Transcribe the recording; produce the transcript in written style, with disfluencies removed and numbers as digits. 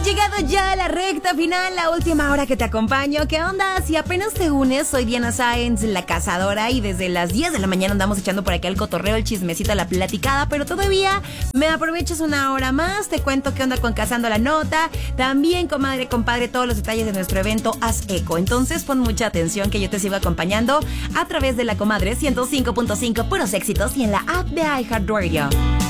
llegado ya a la recta final, la última hora que te acompaño. ¿Qué onda? Si apenas te unes, soy Diana Sáenz, la cazadora, y desde las 10 de la mañana andamos echando por acá el cotorreo, el chismecito, la platicada, pero todavía me aprovechas una hora más, te cuento qué onda con Cazando la Nota, también, comadre, compadre, todos los detalles de nuestro evento Haz Eco. Entonces pon mucha atención que yo te sigo acompañando a través de la comadre 105.5 puros éxitos y en la app de iHeartRadio.